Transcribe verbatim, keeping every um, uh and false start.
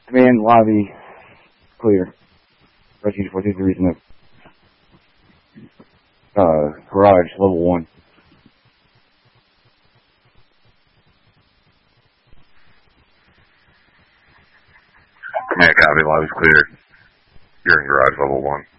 Command, lobby, clear. Rescue four two three in the uh, garage, level one. Command, copy, lobby's clear. You're in garage, level one.